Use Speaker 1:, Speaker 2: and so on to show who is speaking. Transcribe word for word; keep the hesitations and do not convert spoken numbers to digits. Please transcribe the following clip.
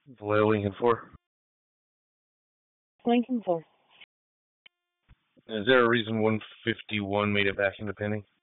Speaker 1: Vallejo Lincoln four.
Speaker 2: Lincoln four.
Speaker 1: Is there a reason one fifty-one made it back into pending?